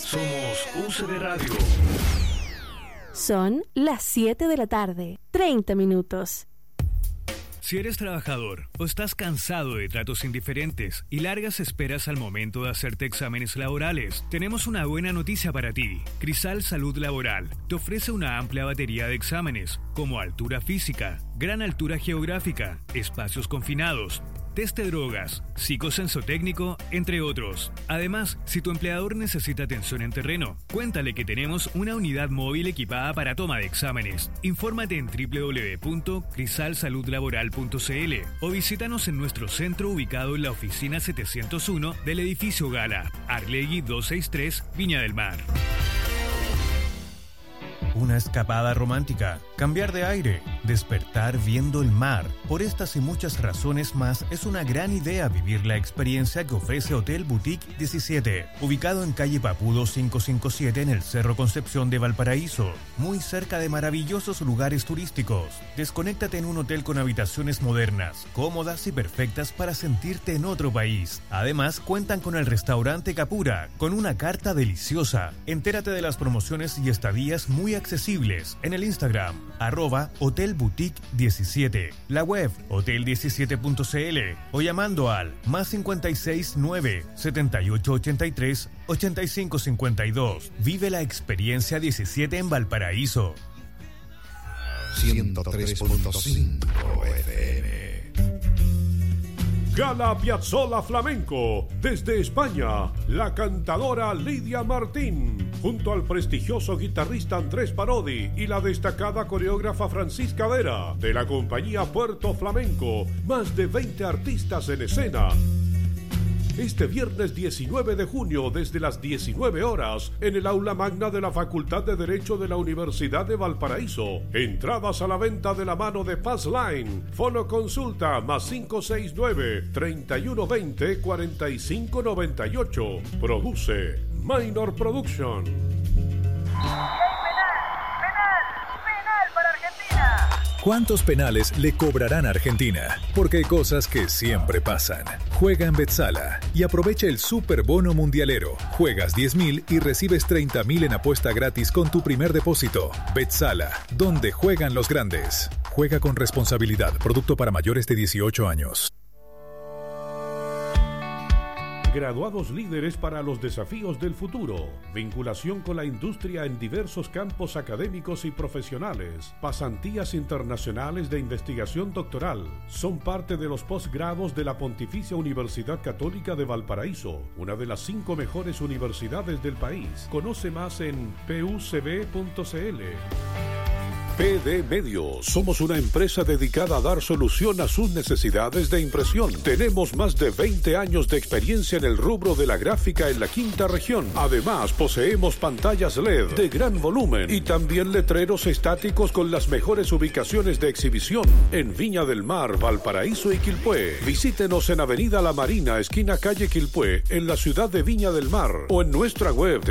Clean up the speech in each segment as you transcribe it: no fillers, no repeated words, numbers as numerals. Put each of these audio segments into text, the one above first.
Somos UCB Radio. Son las 7 de la tarde, 30 minutos. Si eres trabajador o estás cansado de tratos indiferentes y largas esperas al momento de hacerte exámenes laborales, tenemos una buena noticia para ti. Crisal Salud Laboral te ofrece una amplia batería de exámenes, como altura física, gran altura geográfica, espacios confinados, test de drogas, psicosensotécnico, entre otros. Además, si tu empleador necesita atención en terreno, cuéntale que tenemos una unidad móvil equipada para toma de exámenes. Infórmate en www.crisalsaludlaboral.cl o visítanos en nuestro centro ubicado en la oficina 701 del edificio Gala, Arlegui 263, Viña del Mar. Una escapada romántica, cambiar de aire, despertar viendo el mar. Por estas y muchas razones más, es una gran idea vivir la experiencia que ofrece Hotel Boutique 17, ubicado en calle Papudo 557 en el Cerro Concepción de Valparaíso, muy cerca de maravillosos lugares turísticos. Desconéctate en un hotel con habitaciones modernas, cómodas y perfectas para sentirte en otro país. Además, cuentan con el restaurante Capura, con una carta deliciosa. Entérate de las promociones y estadías muy accesibles en el Instagram, @hotelboutique17, la web hotel17.cl o llamando al +56 9 7883 8552. Vive la experiencia 17 en Valparaíso. 103.5 FM. Gala Piazzolla Flamenco, desde España, la cantadora Lidia Martín, junto al prestigioso guitarrista Andrés Parodi y la destacada coreógrafa Francisca Vera, de la compañía Puerto Flamenco, más de 20 artistas en escena. Este viernes 19 de junio, desde las 19 horas, en el aula magna de la Facultad de Derecho de la Universidad de Valparaíso. Entradas a la venta de la mano de Passline. Fono consulta +569 3120 4598. Produce Minor Production. ¿Cuántos penales le cobrarán a Argentina? Porque hay cosas que siempre pasan. Juega en Betsala y aprovecha el Super Bono Mundialero. Juegas 10.000 y recibes 30.000 en apuesta gratis con tu primer depósito. Betsala, donde juegan los grandes. Juega con responsabilidad. Producto para mayores de 18 años. Graduados líderes para los desafíos del futuro. Vinculación con la industria en diversos campos académicos y profesionales. Pasantías internacionales de investigación doctoral. Son parte de los posgrados de la Pontificia Universidad Católica de Valparaíso, una de las 5 mejores universidades del país. Conoce más en pucb.cl. PD Medios. Somos una empresa dedicada a dar solución a sus necesidades de impresión. Tenemos más de 20 años de experiencia en el rubro de la gráfica en la quinta región. Además, poseemos pantallas LED de gran volumen y también letreros estáticos con las mejores ubicaciones de exhibición en Viña del Mar, Valparaíso y Quilpué. Visítenos en Avenida La Marina, esquina calle Quilpué, en la ciudad de Viña del Mar, o en nuestra web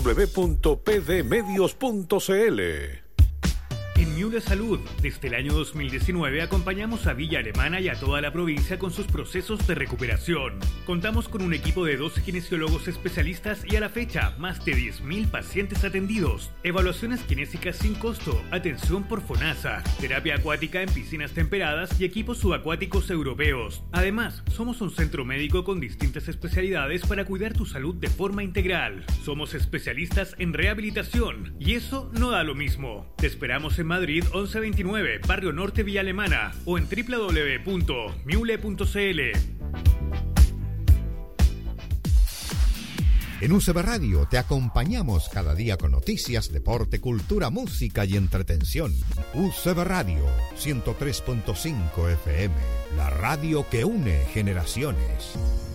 www.pdmedios.cl. En Miule Salud, desde el año 2019 acompañamos a Villa Alemana y a toda la provincia con sus procesos de recuperación. Contamos con un equipo de 2 kinesiólogos especialistas y a la fecha más de 10.000 pacientes atendidos. Evaluaciones kinésicas sin costo, atención por FONASA, terapia acuática en piscinas temperadas y equipos subacuáticos europeos. Además, somos un centro médico con distintas especialidades para cuidar tu salud de forma integral. Somos especialistas en rehabilitación y eso no da lo mismo. Te esperamos en Madrid 1129, Barrio Norte, Villa Alemana, o en www.miule.cl. En UCB Radio te acompañamos cada día con noticias, deporte, cultura, música y entretención. UCB Radio 103.5 FM, la radio que une generaciones.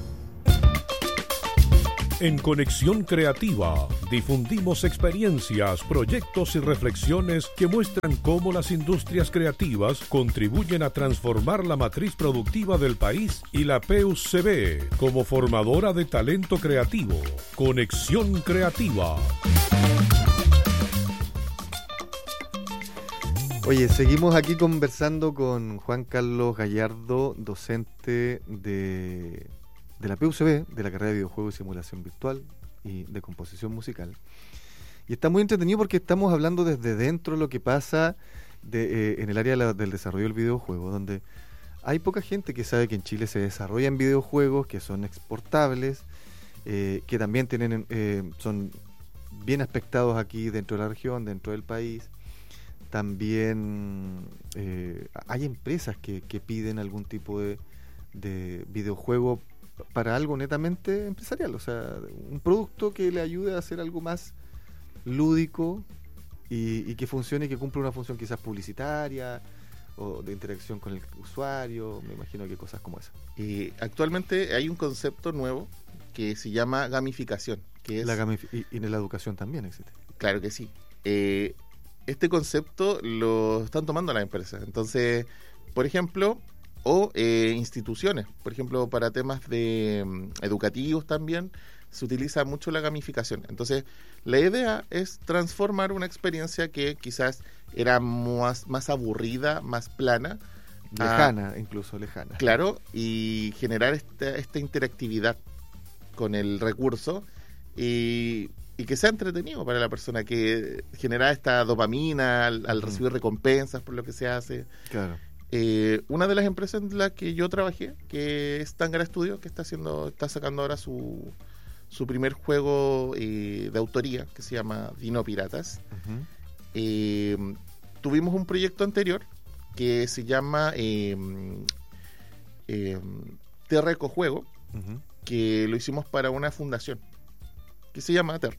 En Conexión Creativa difundimos experiencias, proyectos y reflexiones que muestran cómo las industrias creativas contribuyen a transformar la matriz productiva del país y la PUCB como formadora de talento creativo. Conexión Creativa. Oye, seguimos aquí conversando con Juan Carlos Gallardo, docente de la PUCB, de la carrera de Videojuegos y Simulación Virtual, y de composición musical. Y está muy entretenido porque estamos hablando desde dentro de lo que pasa en el área del desarrollo del videojuego, donde hay poca gente que sabe que en Chile se desarrollan videojuegos que son exportables, que también son bien aspectados aquí dentro de la región, dentro del país. También hay empresas que piden algún tipo de videojuego para algo netamente empresarial, o sea, un producto que le ayude a hacer algo más lúdico y que funcione y que cumpla una función quizás publicitaria o de interacción con el usuario, me imagino que cosas como esas. Actualmente hay un concepto nuevo que se llama gamificación, que es... y en la educación también existe. Claro que sí. Este concepto lo están tomando las empresas. Entonces, por ejemplo, o instituciones, por ejemplo, para temas de educativos también, se utiliza mucho la gamificación. Entonces, la idea es transformar una experiencia que quizás era más aburrida, más plana. Lejana, incluso lejana. Claro, y generar esta interactividad con el recurso y que sea entretenido para la persona, que genera esta dopamina al recibir recompensas por lo que se hace. Claro. Una de las empresas en la que yo trabajé, que es Tangara Studio, que está sacando ahora su primer juego de autoría, que se llama Dino Piratas. Tuvimos un proyecto anterior que se llama Terra Ecojuego, que lo hicimos para una fundación que se llama Terra.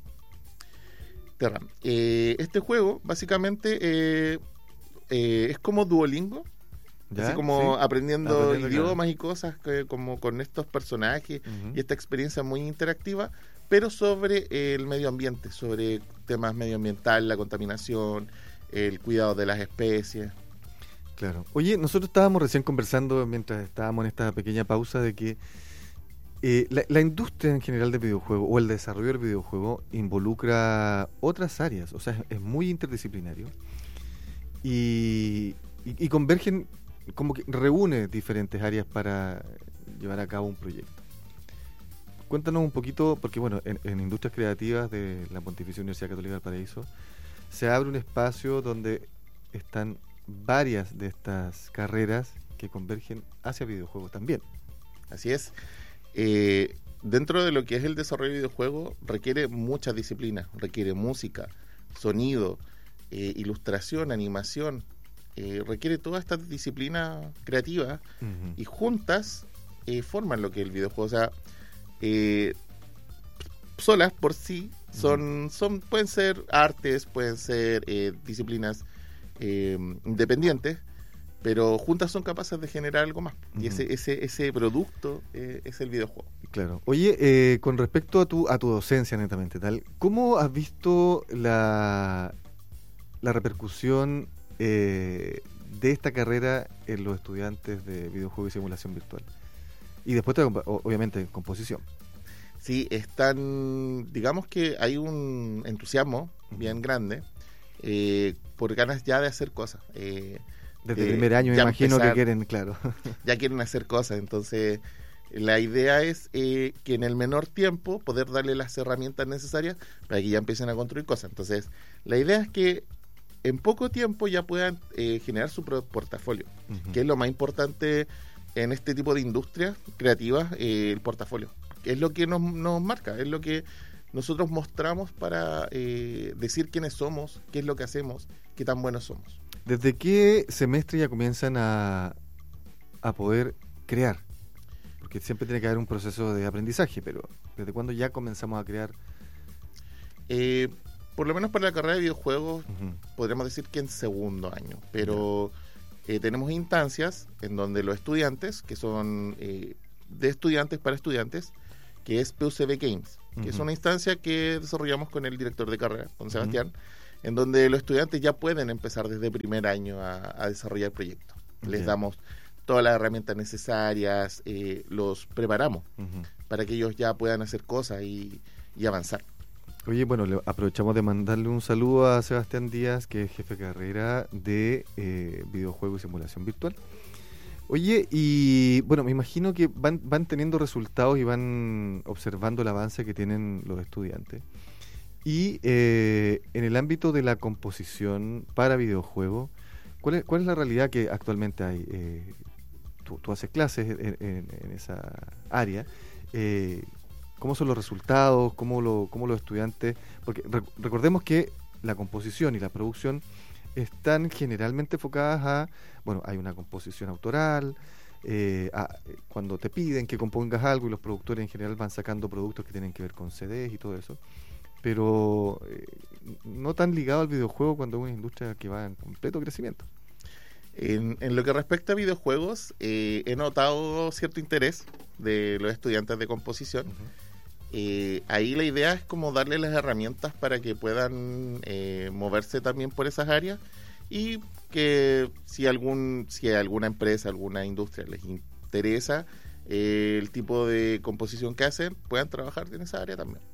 Este juego básicamente es como Duolingo, así como aprendiendo idiomas, claro, y cosas como con estos personajes y esta experiencia muy interactiva, pero sobre el medio ambiente, sobre temas medioambientales, la contaminación, el cuidado de las especies. Claro. Oye, nosotros estábamos recién conversando mientras estábamos en esta pequeña pausa de que la industria en general del videojuego o el desarrollo del videojuego involucra otras áreas, o sea, es muy interdisciplinario y convergen, como que reúne diferentes áreas para llevar a cabo un proyecto. Cuéntanos un poquito, porque bueno, en Industrias Creativas de la Pontificia Universidad Católica del Paraíso se abre un espacio donde están varias de estas carreras que convergen hacia videojuegos también. Así es. Dentro de lo que es el desarrollo de videojuegos requiere muchas disciplinas, requiere música, sonido, ilustración, animación, requiere todas estas disciplinas creativas y juntas forman lo que es el videojuego. O sea, solas por sí pueden ser artes, pueden ser disciplinas independientes, pero juntas son capaces de generar algo más. Y ese producto es el videojuego. Claro. Oye, con respecto a tu docencia netamente tal, ¿cómo has visto la repercusión de esta carrera en los estudiantes de videojuego y simulación virtual? Y después, obviamente, composición. Sí, digamos que hay un entusiasmo bien grande por ganas ya de hacer cosas. Desde el primer año me imagino que quieren, claro. Ya quieren hacer cosas, entonces la idea es que en el menor tiempo poder darle las herramientas necesarias para que ya empiecen a construir cosas. Entonces, la idea es que en poco tiempo ya puedan generar su portafolio, que es lo más importante en este tipo de industrias creativas, el portafolio. Es lo que nos marca, es lo que nosotros mostramos para decir quiénes somos, qué es lo que hacemos, qué tan buenos somos. ¿Desde qué semestre ya comienzan a poder crear? Porque siempre tiene que haber un proceso de aprendizaje, pero ¿desde cuándo ya comenzamos a crear? Por lo menos para la carrera de videojuegos, podríamos decir que en segundo año, pero tenemos instancias en donde los estudiantes, que son de estudiantes para estudiantes, que es PUCB Games, que es una instancia que desarrollamos con el director de carrera, con Sebastián, en donde los estudiantes ya pueden empezar desde primer año a desarrollar proyectos. Les damos todas las herramientas necesarias, los preparamos para que ellos ya puedan hacer cosas y avanzar. Oye, bueno, aprovechamos de mandarle un saludo a Sebastián Díaz, que es jefe de carrera de videojuego y simulación virtual. Oye, y bueno, me imagino que van teniendo resultados y van observando el avance que tienen los estudiantes. Y en el ámbito de la composición para videojuegos, ¿cuál es la realidad que actualmente hay? Tú haces clases en esa área. ¿Cómo son los resultados? ¿Cómo los estudiantes? Porque recordemos que la composición y la producción están generalmente enfocadas hay una composición autoral, cuando te piden que compongas algo y los productores en general van sacando productos que tienen que ver con CDs y todo eso, pero no tan ligado al videojuego cuando es una industria que va en completo crecimiento. En lo que respecta a videojuegos, he notado cierto interés de los estudiantes de composición. Ahí la idea es como darles las herramientas para que puedan moverse también por esas áreas, y que si alguna empresa, alguna industria les interesa el tipo de composición que hacen, puedan trabajar en esa área también.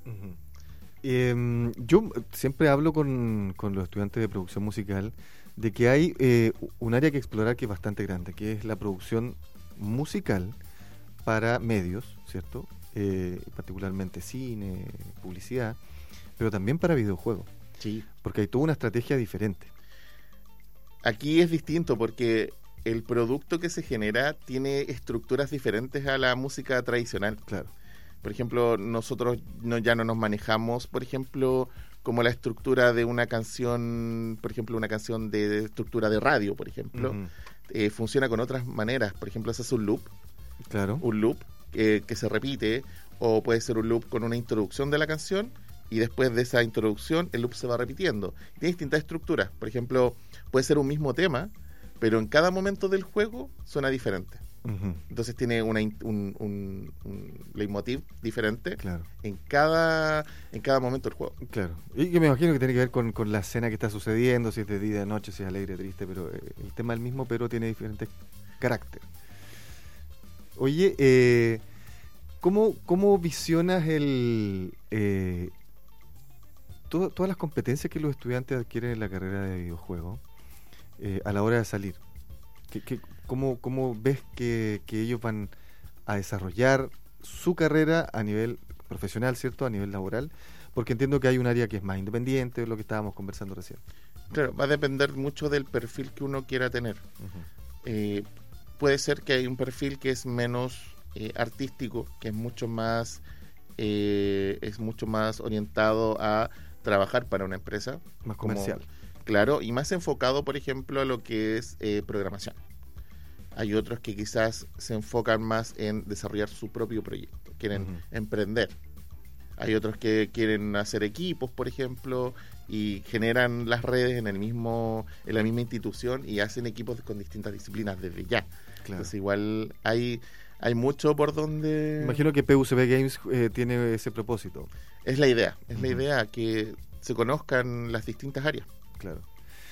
Yo siempre hablo con los estudiantes de producción musical de que hay un área que explorar que es bastante grande, que es la producción musical para medios, ¿cierto? Particularmente cine, publicidad, pero también para videojuegos. Sí. Porque hay toda una estrategia diferente. Aquí es distinto porque el producto que se genera tiene estructuras diferentes a la música tradicional. Claro. Por ejemplo, nosotros ya no nos manejamos, por ejemplo, como la estructura de una canción, por ejemplo, una canción de estructura de radio, por ejemplo. Funciona con otras maneras. Por ejemplo, ese es un loop. Claro. Un loop que se repite, o puede ser un loop con una introducción de la canción, y después de esa introducción el loop se va repitiendo. Tiene distintas estructuras. Por ejemplo, puede ser un mismo tema, pero en cada momento del juego suena diferente. Entonces tiene un leitmotiv diferente, claro, en cada momento del juego. Claro. Y que me imagino que tiene que ver con la escena que está sucediendo, si es de día, de noche, si es alegre, triste, pero el tema es el mismo, pero tiene diferentes caracteres. Oye, ¿cómo visionas todas las competencias que los estudiantes adquieren en la carrera de videojuegos a la hora de salir? ¿Cómo ves que ellos van a desarrollar su carrera a nivel profesional, ¿cierto? A nivel laboral, porque entiendo que hay un área que es más independiente, lo que estábamos conversando recién. Claro, va a depender mucho del perfil que uno quiera tener. Puede ser que hay un perfil que es menos artístico, que es mucho más orientado a trabajar para una empresa. Más comercial. Claro, y más enfocado, por ejemplo, a lo que es programación. Hay otros que quizás se enfocan más en desarrollar su propio proyecto, quieren emprender. Hay otros que quieren hacer equipos, por ejemplo, y generan las redes en la misma institución y hacen equipos con distintas disciplinas desde ya. Claro. Entonces igual hay mucho por donde... Imagino que PUCB Games tiene ese propósito. Es la idea, que se conozcan las distintas áreas. Claro.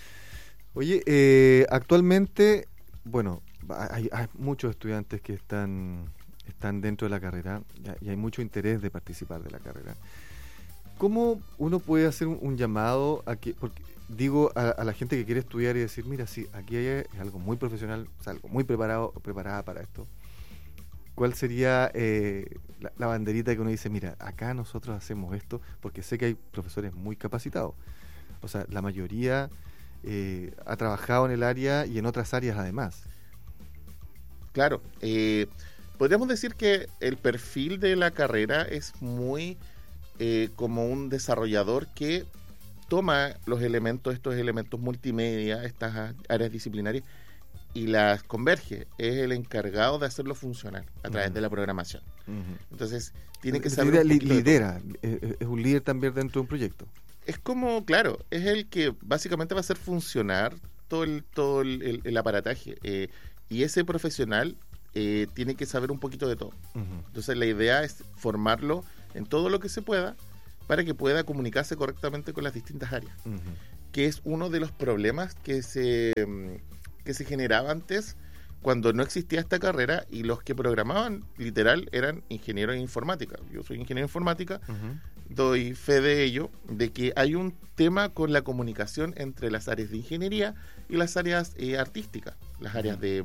Oye, actualmente, bueno, hay muchos estudiantes que están dentro de la carrera y hay mucho interés de participar de la carrera. ¿Cómo uno puede hacer un llamado a que, porque digo a la gente que quiere estudiar y decir, mira, sí, aquí hay algo muy profesional, o sea, algo muy preparada para esto? ¿Cuál sería la banderita que uno dice, mira, acá nosotros hacemos esto? Porque sé que hay profesores muy capacitados. O sea, la mayoría ha trabajado en el área y en otras áreas además. Claro. Podríamos decir que el perfil de la carrera es muy como un desarrollador que toma estos elementos multimedia, estas áreas disciplinarias, y las converge. Es el encargado de hacerlo funcionar a través de la programación. Entonces, tiene que saber lidera, es un líder también dentro de un proyecto. Es como, claro, es el que básicamente va a hacer funcionar todo el aparataje. Y ese profesional tiene que saber un poquito de todo. Entonces, la idea es formarlo en todo lo que se pueda para que pueda comunicarse correctamente con las distintas áreas. Que es uno de los problemas que se generaba antes cuando no existía esta carrera, y los que programaban literal eran ingenieros en informática. Yo soy ingeniero en informática, doy fe de ello, de que hay un tema con la comunicación entre las áreas de ingeniería y las áreas artísticas, las áreas de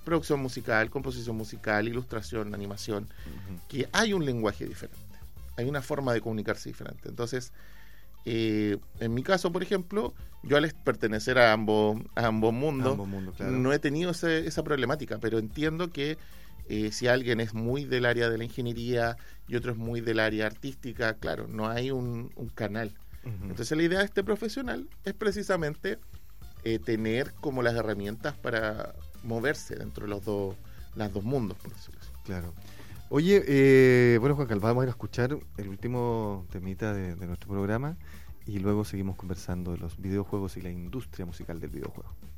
producción musical, composición musical, ilustración, animación, que hay un lenguaje diferente, hay una forma de comunicarse diferente. Entonces, en mi caso, por ejemplo, yo al pertenecer a ambos mundos, claro, no he tenido esa problemática, pero entiendo que si alguien es muy del área de la ingeniería y otro es muy del área artística, claro, no hay un canal. Entonces la idea de este profesional es precisamente tener como las herramientas para moverse dentro de los dos mundos, por decirlo así. Claro. Oye, bueno, Juan Calvá, vamos a ir a escuchar el último temita de nuestro programa y luego seguimos conversando de los videojuegos y la industria musical del videojuego.